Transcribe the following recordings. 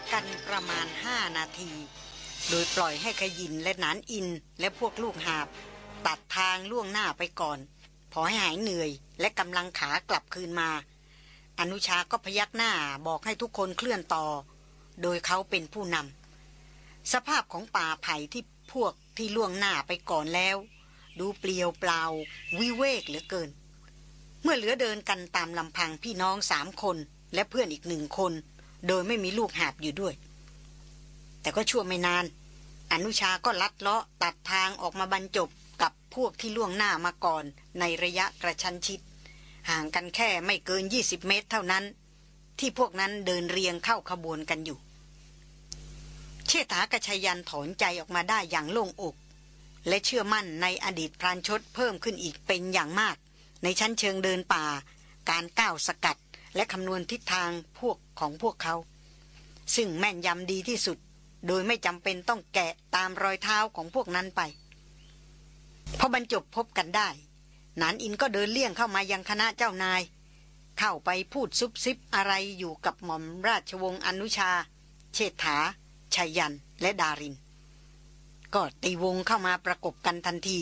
กันประมาณ5 นาทีโดยปล่อยให้ขยินและหนานอินและพวกลูกหาบตัดทางล่วงหน้าไปก่อนพอให้หายเหนื่อยและกำลังขากลับคืนมาอนุชาก็พยักหน้าบอกให้ทุกคนเคลื่อนต่อโดยเขาเป็นผู้นำสภาพของป่าไผ่ที่พวกที่ล่วงหน้าไปก่อนแล้วดูเปลี่ยวเปล่าวิเวกเหลือเกินเมื่อเหลือเดินกันตามลำพังพี่น้อง3 คนและเพื่อนอีก1 คนโดยไม่มีลูกหาบอยู่ด้วยแต่ก็ชั่วไม่นานอนุชาก็ลัดเลาะตัดทางออกมาบรรจบกับพวกที่ล่วงหน้ามาก่อนในระยะกระชั้นชิดห่างกันแค่ไม่เกิน20 เมตรเท่านั้นที่พวกนั้นเดินเรียงเข้าขบวนกันอยู่เชษฐากับชยันถอนใจออกมาได้อย่างโล่งอกและเชื่อมั่นในอดีตพรานชดเพิ่มขึ้นอีกเป็นอย่างมากในชั้นเชิงเดินป่าการก้าวสกัดและคำนวณทิศทางพวกเขาซึ่งแม่นยำดีที่สุดโดยไม่จำเป็นต้องแกะตามรอยเท้าของพวกนั้นไปพอบรรจบพบกันได้หนานอินก็เดินเลี่ยงเข้ามายังคณะเจ้านายเข้าไปพูดซุบซิบอะไรอยู่กับหม่อมราชวงศ์อนุชาเชษฐาชัยยันและดารินก็ตีวงเข้ามาประกบกันทันที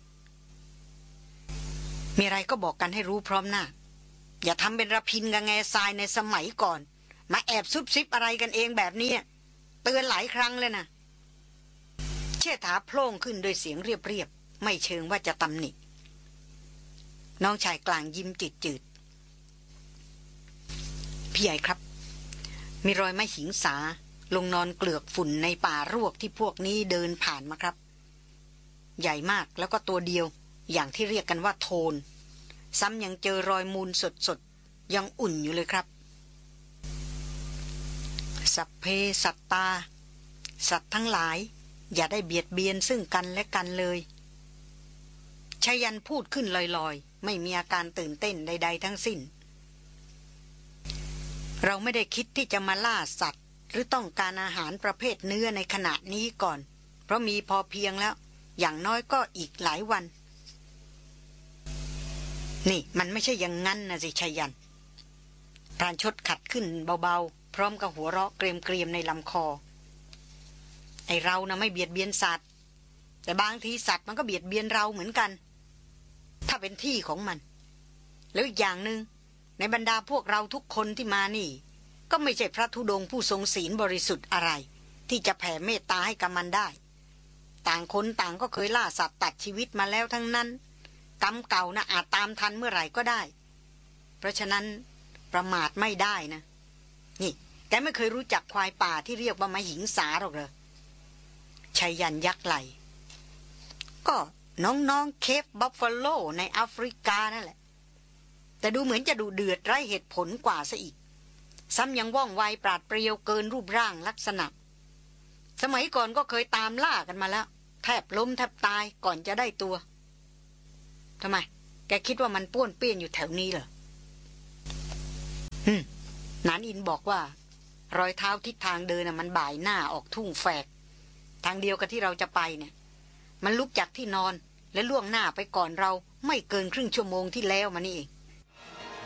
มีอะไรก็บอกกันให้รู้พร้อมหน้าอย่าทำเป็นระพินกับแง่ทรายในสมัยก่อนมาแอบซุบซิบอะไรกันเองแบบนี้เตือนหลายครั้งเลยนะเชษฐาโพล่งขึ้นโดยเสียงเรียบๆไม่เชิงว่าจะตำหนิน้องชายกลางยิ้มจืดๆพี่ใหญ่ครับมีรอยไม้หิงสาลงนอนเกลือกฝุ่นในป่ารวกที่พวกนี้เดินผ่านมาครับใหญ่มากแล้วก็ตัวเดียวอย่างที่เรียกกันว่าโทนซ้ำยังเจอรอยมูลสดๆยังอุ่นอยู่เลยครับสัพเพสัตตาสัตว์ทั้งหลายอย่าได้เบียดเบียนซึ่งกันและกันเลยชยันพูดขึ้นลอยๆไม่มีอาการตื่นเต้นใดๆทั้งสิ้นเราไม่ได้คิดที่จะมาล่าสัตว์หรือต้องการอาหารประเภทเนื้อในขณะนี้ก่อนเพราะมีพอเพียงแล้วอย่างน้อยก็อีกหลายวันนี่มันไม่ใช่อย่างงั้นนะสิชยันพรานชดขัดขึ้นเบาๆพร้อมกับหัวเราะเกรียมๆในลำคอไอเรานะไม่เบียดเบียนสัตว์แต่บางทีสัตว์มันก็เบียดเบียนเราเหมือนกันถ้าเป็นที่ของมันแล้วอีกอย่างหนึ่งในบรรดาพวกเราทุกคนที่มานี่ก็ไม่ใช่พระธุดงค์ผู้ทรงศีลบริสุทธิ์อะไรที่จะแผ่เมตตาให้กับมันได้ต่างคนต่างก็เคยล่าสัตว์ตัดชีวิตมาแล้วทั้งนั้นกรรมเก่านะอาจตามทันเมื่อไหร่ก็ได้เพราะฉะนั้นประมาทไม่ได้นะนี่แกไม่เคยรู้จักควายป่าที่เรียกว่าไม้หิงสาหรอกเหรอชัยยันยักไหลก็น้องๆเคปบัฟฟาโลในแอฟริกานั่นแหละแต่ดูเหมือนจะดูเดือดไร้เหตุผลกว่าซะอีกซ้ำยังว่องไวปราดเปรียวเกินรูปร่างลักษณะสมัยก่อนก็เคยตามล่ากันมาแล้วแทบล้มแทบตายก่อนจะได้ตัวทำไมแกคิดว่ามันป้วนเปี้ยนอยู่แถวนี้เหรอนานอินบอกว่ารอยเท้าทิศทางเดินมันบ่ายหน้าออกทุ่งแฝกทางเดียวกับที่เราจะไปเนี่ยมันลุกจากที่นอนและล่วงหน้าไปก่อนเราไม่เกินครึ่งชั่วโมงที่แล้วมานี่เอง